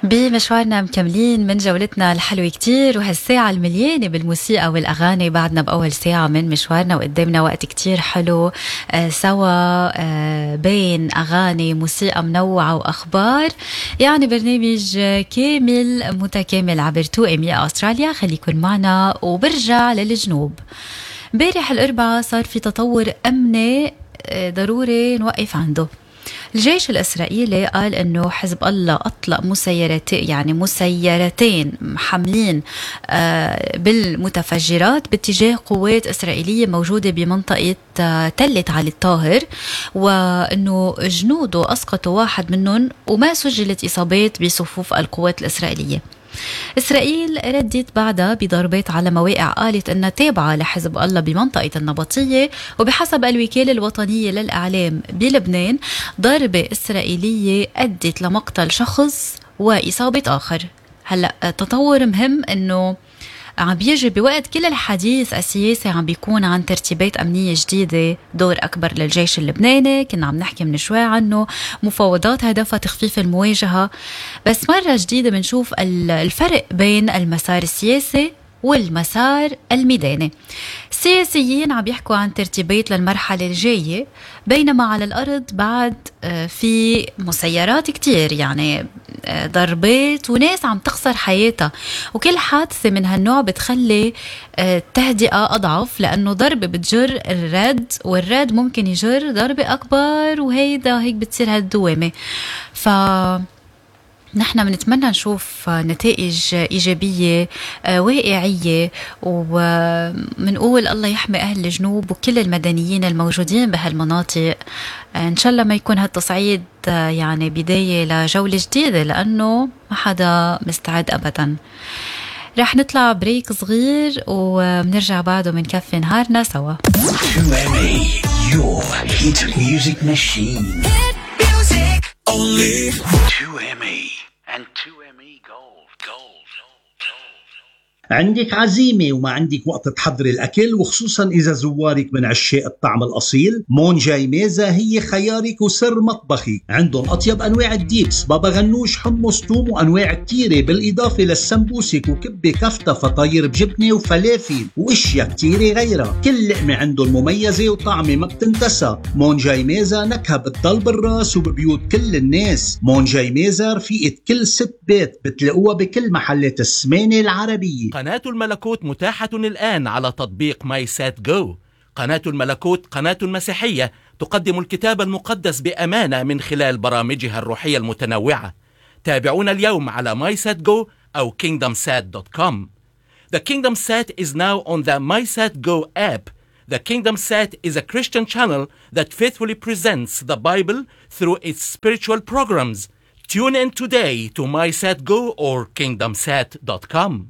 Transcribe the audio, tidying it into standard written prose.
بمشوارنا مكملين من جولتنا الحلوة كتير، وهالساعة المليانة بالموسيقى والأغاني. بعدنا بأول ساعة من مشوارنا وقدامنا وقت كتير حلو سوا بين أغاني موسيقى منوعة وأخبار. يعني برنامج كامل متكامل عبر 2AM أستراليا. خليكن معنا وبرجع للجنوب. امبارح الأربعاء صار في تطور أمني ضروري نوقف عنده. الجيش الإسرائيلي قال أنه حزب الله أطلق مسيرتين حاملين بالمتفجرات باتجاه قوات إسرائيلية موجودة بمنطقة تلة علي الطاهر، وأنه جنوده أسقطوا واحد منهم وما سجلت إصابات بصفوف القوات الإسرائيلية. إسرائيل ردت بعدها بضربات على مواقع قالت أنها تابعة لحزب الله بمنطقة النبطية. وبحسب الوكالة الوطنية للإعلام بلبنان، ضربة إسرائيلية أدت لمقتل شخص وإصابة آخر. هلأ تطور مهم أنه عم بيجي بوقت كل الحديث السياسي عم بيكون عن ترتيبات أمنية جديدة، دور أكبر للجيش اللبناني. كنا عم نحكي من شوي عنه، مفاوضات هدفها تخفيف المواجهة. بس مرة جديدة بنشوف الفرق بين المسار السياسي والمسار الميداني. السياسيين عم يحكوا عن ترتيبات للمرحلة الجاية، بينما على الأرض بعد في مسيرات كتير، يعني ضربات وناس عم تخسر حياتها. وكل حادثة من هالنوع بتخلي تهدئة أضعف، لأنه ضربة بتجر الرد، والرد ممكن يجر ضربة أكبر، وهيدا هيك بتصير هالدوامة. نحن بنتمنى نشوف نتائج إيجابية واقعية، ومنقول الله يحمي أهل الجنوب وكل المدنيين الموجودين بهالمناطق. إن شاء الله ما يكون هالتصعيد يعني بداية لجولة جديدة، لأنه ما حدا مستعد أبدا. رح نطلع بريك صغير وبنرجع بعده منكفي نهارنا سوا. 2ME, your hit music machine. Hit music only. 2ME and 2ME Gold. عندك عزيمة وما عندك وقت تحضري الأكل، وخصوصا إذا زوارك من عشاق الطعم الأصيل، مون جاي ميزة هي خيارك وسر مطبخي. عندهم أطيب أنواع الديبس، بابا غنوش، حمص، توم، وأنواع كتيرة، بالإضافة للسمبوسك وكبة كفتة، فطاير بجبنة وفلافل وإشياء كتيرة غيرها. كل لقمة عندهم مميزة وطعمة ما بتنتسى. مون جاي ميزة نكهة بتضل بالراس وببيوت كل الناس. مون جاي ميزة رفيقة كل ست بيت، بتلاقوها بكل محلات السمانة العربية. قناة الملكوت متاحة الآن على تطبيق ماي سات جو. قناة الملكوت قناة مسيحية تقدم الكتاب المقدس بأمانة من خلال برامجها الروحية المتنوعة. تابعونا اليوم على MySatGo أو KingdomSat.com. The KingdomSat is now on the MySatGo app. The KingdomSat is a Christian channel that faithfully presents the Bible through its spiritual programs. Tune in today to MySatGo or KingdomSat.com.